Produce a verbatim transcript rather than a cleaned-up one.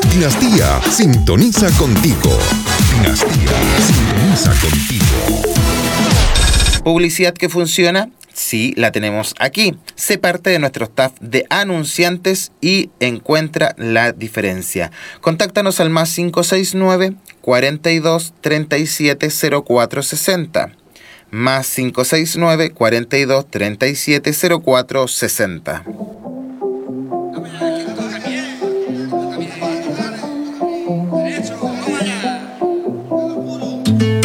Dinastía sintoniza contigo. Dinastía sintoniza contigo. ¿Publicidad que funciona? Sí, la tenemos aquí. Sé parte de nuestro staff de anunciantes y encuentra la diferencia. Contáctanos al más cinco seis nueve, cuarenta y dos, treinta y siete, cero cuatro sesenta. Más cinco seis nueve, cuarenta y dos, treinta y siete, cero cuatro sesenta.